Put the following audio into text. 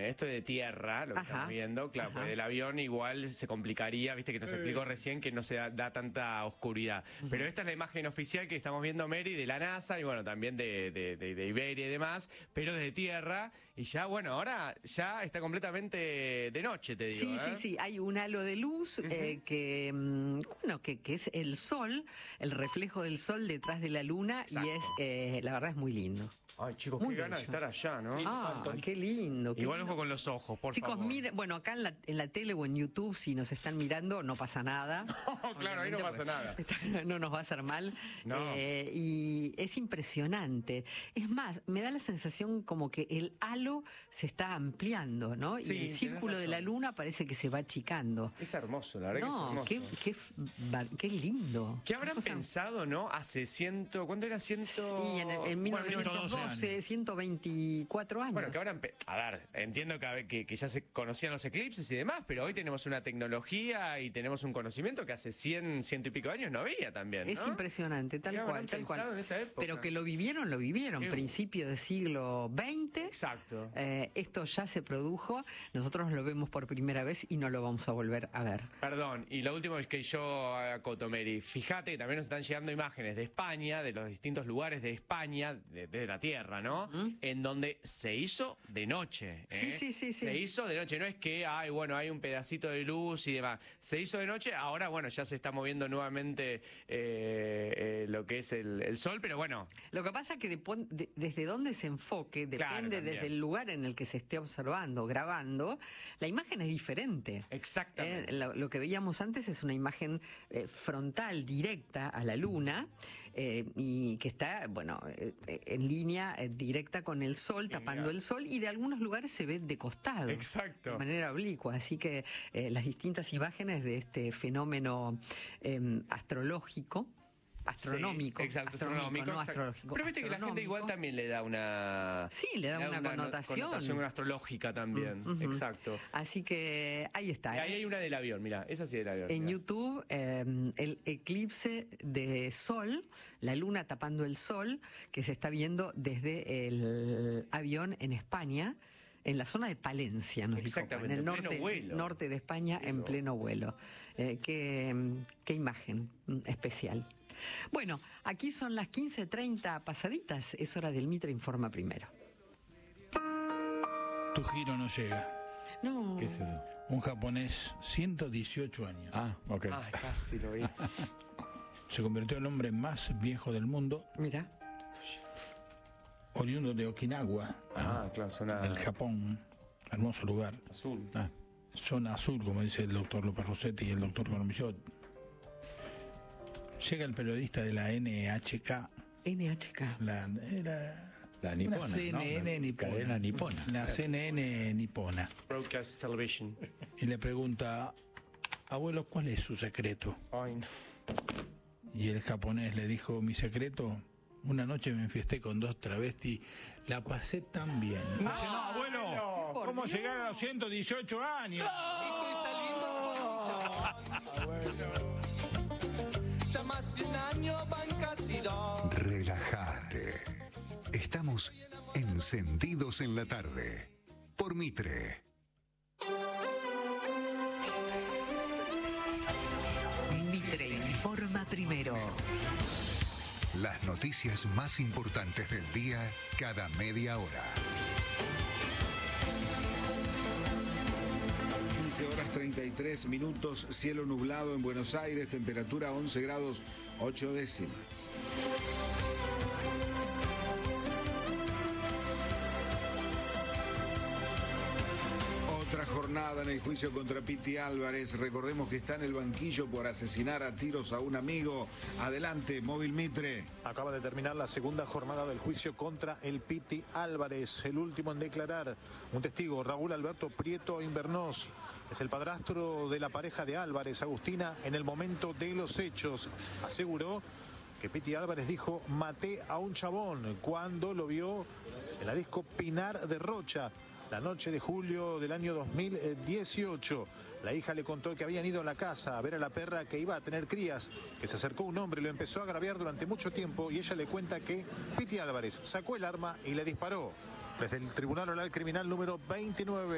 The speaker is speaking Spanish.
Esto es de tierra, lo que estamos viendo, claro, pues del avión igual se complicaría, viste que nos explicó recién que no se da tanta oscuridad. Pero esta es la imagen oficial que estamos viendo, Mary, de la NASA y bueno, también de Iberia y demás, pero desde tierra. Y ya, bueno, ahora ya está completamente de noche, te digo. Sí, hay un halo de luz que es el sol, el reflejo del sol detrás de la luna. Exacto. Y es, la verdad es muy lindo. Ay, chicos, qué ganas de estar allá, ¿no? Sí, qué lindo. Igual ojo con los ojos, por favor. Chicos, miren, bueno, acá en la tele o en YouTube, si nos están mirando, no pasa nada. No, claro, ahí no pasa nada. No nos va a hacer mal. No. Y es impresionante. Es más, me da la sensación como que el halo se está ampliando, ¿no? Sí, y el círculo de la luna parece que se va achicando. Es hermoso, la verdad que es hermoso. Qué lindo. ¿Qué habrán pensado, no? Hace ¿cuánto era? Sí, en 1912. 124 años. Bueno, que ahora, a ver, entiendo que ya se conocían los eclipses y demás, pero hoy tenemos una tecnología y tenemos un conocimiento que hace 100 y pico años no había también, ¿no? Es impresionante, tal cual. En esa época? Pero que lo vivieron, principio del siglo XX. Exacto. Esto ya se produjo, nosotros lo vemos por primera vez y no lo vamos a volver a ver. Perdón, y lo último es que yo acoto, Mary, fíjate que también nos están llegando imágenes de España, de los distintos lugares de España, de la Tierra, ¿no? En donde se hizo de noche. Sí. Se hizo de noche, no es que hay un pedacito de luz y demás. Se hizo de noche, ahora, bueno, ya se está moviendo nuevamente lo que es el sol, pero bueno. Lo que pasa es que desde donde se enfoque, depende desde el lugar en el que se esté observando, grabando, la imagen es diferente. Exactamente. Lo que veíamos antes es una imagen frontal, directa a la luna, y que está, bueno, en línea directa con el sol, tapando el sol, y de algunos lugares se ve de costado. Exacto. De manera oblicua. Así que las distintas imágenes de este fenómeno astronómico. Sí, exacto, astronómico, no exacto. astrológico. Pero viste que la gente igual también le da una... Sí, le da una connotación. astrológica también, exacto. Así que ahí está. Y ahí hay una del avión, mira, esa sí del avión. En YouTube, el eclipse de sol, la luna tapando el sol, que se está viendo desde el avión en España, en la zona de Palencia, nos dijo, en el norte de España, en pleno vuelo. Qué imagen especial. Bueno, aquí son las 15:30 pasaditas, es hora del Mitre Informa Primero. Tu giro no llega. No. ¿Qué es eso? Un japonés, 118 años. Ok. Casi lo vi. Se convirtió en el hombre más viejo del mundo. Mira. Oriundo de Okinawa. Claro, zona... del Japón. Hermoso lugar. Azul. Zona azul, como dice el doctor López Rossetti y el doctor Cormillot. Llega el periodista de la NHK. NHK. La nipona, CNN ¿no? nipona. Cadena nipona. La CNN nipona. Broadcast Television. Y le pregunta, abuelo, ¿cuál es su secreto? Ay, no. Y el japonés le dijo, mi secreto, una noche me enfiesté con 2 travestis, la pasé tan bien. Dice, no, abuelo, ¿cómo llegar a los 118 años? Estoy saliendo con un chabón. Ya más de un año van casi 2. Relájate. Estamos encendidos en la tarde. Por Mitre. Mitre Informa Primero. Las noticias más importantes del día cada media hora. 15:33, cielo nublado en Buenos Aires, temperatura 11 grados 8 décimas. Otra jornada en el juicio contra Piti Álvarez. Recordemos que está en el banquillo por asesinar a tiros a un amigo. Adelante, Móvil Mitre. Acaba de terminar la segunda jornada del juicio contra el Piti Álvarez. El último en declarar, un testigo, Raúl Alberto Prieto Invernós. Es el padrastro de la pareja de Álvarez, Agustina, en el momento de los hechos. Aseguró que Piti Álvarez dijo, maté a un chabón, cuando lo vio en la disco Pinar de Rocha, la noche de julio del año 2018. La hija le contó que habían ido a la casa a ver a la perra que iba a tener crías, que se acercó un hombre, lo empezó a agraviar durante mucho tiempo y ella le cuenta que Piti Álvarez sacó el arma y le disparó. Desde el Tribunal Oral Criminal número 29.